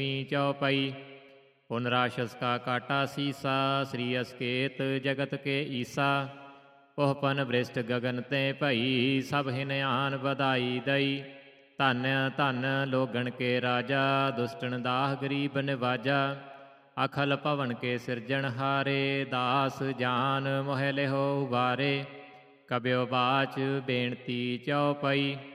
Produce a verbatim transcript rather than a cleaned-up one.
चौपई। पुनराशस का काटा सीसा, श्री अस्केत जगत के ईसा। ओहपन भ्रिष्ट गगन ते भई, सब हिनयान बधाई दई। धन धन लोगन के राजा, दुष्टन दाह गरीब निवाजा। अखल पवन के सिरजनहारे, दास जान मोह लिहो उबारे। कब्यो बाच बेनती चौपई।